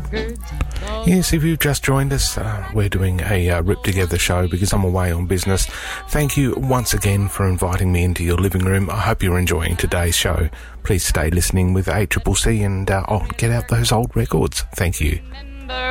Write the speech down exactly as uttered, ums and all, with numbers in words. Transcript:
Yes, if you've just joined us, uh, we're doing a uh, Rip Together show because I'm away on business. Thank you once again for inviting me into your living room. I hope you're enjoying today's show. Please stay listening with A C C C and uh, oh, get out those old records. Thank you.